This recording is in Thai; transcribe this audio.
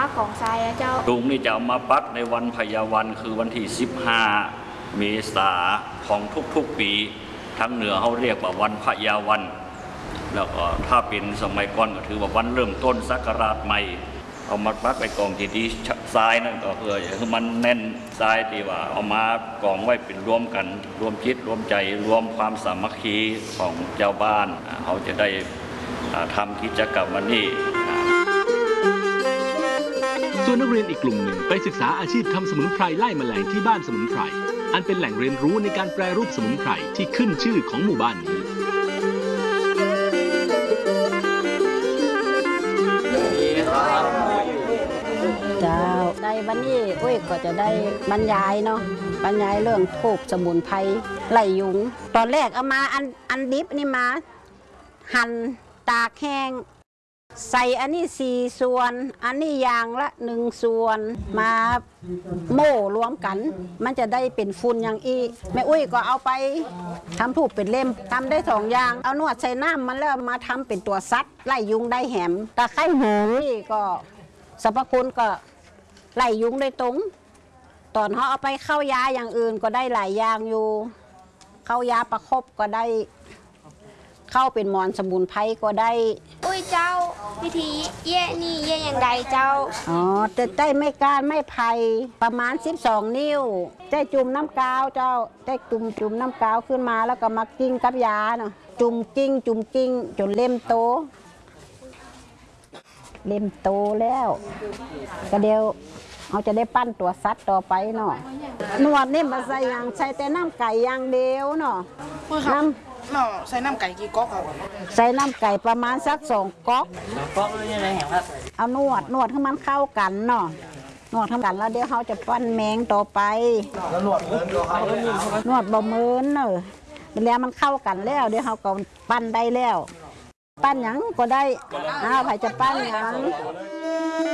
ากองทรายเจ้าตุงนี่จะเอามาปักในวันพยาวันคือวันที่15 เมษาของทุกๆปีทั้งเหนือเขาเรียกว่าวันพยาวันแล้วก็ถ้าเป็นสมัยก่อนก็ถือว่าวันเริ่มต้นศักราชใหม่เอามาปักไปกองที่ดีทรายนั่นก็เพื่อคือมันแน่นทรายที่ว่าเอามากองไว้เป็นรวมกันรวมจิตรวมใจรวมความสามัคคีของเจ้าบ้านเขาจะได้ทำกิจกรรมวันนี้ส่วนนักเรียนอีกกลุ่มหนึ่งไปศึกษาอาชีพทำสมุนไพรไล่แมลงที่บ้านสมุนไพรอันเป็นแหล่งเรียนรู้ในการแปรรูปสมุนไพรที่ขึ้นชื่อของหมู่บ้านนี้เจ้าในวันนี้อุ้ยก็จะได้บรรยายเนาะบรรยายเรื่องทูบสมุนไพรไล่ยุงตอนแรกเอามาอันดิบนี่มาหั่นตากแห้งใส่อันนี้4 ส่วนอันนี้อย่างละ1 ส่วนมาโม่รวมกันมันจะได้เป็นฝุ่นอย่างอีแม่อุ้ยก็เอาไปทำถูกเป็นเล่มทำได้2 อย่างเอานวดใส่น้ำมันแล้วมาทำเป็นตัวซัดไล่ยุงได้แหมตะไคร้หอมนี่ก็สรรพคุณก็ไล่ยุงได้ตรงตอนเขาเอาไปเข้ายาอย่างอื่นก็ได้หลายอย่างอยู่เข้ายาประคบก็ได้เข้าเป็นหมอนสมุนไพรก็ได้อุ้ยเจ้าวิธีเย่นี่เย่อย่างใดเจ้าอ๋อจะได้ไม่ก้านไม่ไผ่ประมาณ12 นิ้วได้จุ่มน้ำกาวเจ้าได้จุ่มน้ำกาวขึ้นมาแล้วก็มากิ้งกับยาเนาะจุ่มกิ้งจนเล่มโตแล้วก็เดี๋ยวเขาจะได้ปั้นตัวซัดต่อไปเนาะนวดนี่มาใส่อย่างใส่แต่น้ำไก่อย่างเดียวเนาะใส่น้ำไก่กี่ก๊อกครับใส่น้ำไก่ประมาณสัก2 ก๊อกเลยยังไงครับเอานวดให้มันเข้ากันเนาะนวดเข้ากันแล้วเดี๋ยวเขาจะปั้นแมงต่อไปแล้วนวดเบ่มืนเนอะแล้วมันเข้ากันแล้วเดี๋ยวเขาก็ปั้นได้แล้วปั้นหยังก็ได้ไผ่จะปั้นหยัง